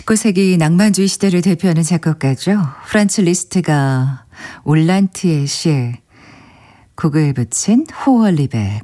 19세기 낭만주의 시대를 대표하는 작곡가죠. 프란츠 리스트가 올란트의 시에 곡을 붙인 호월리베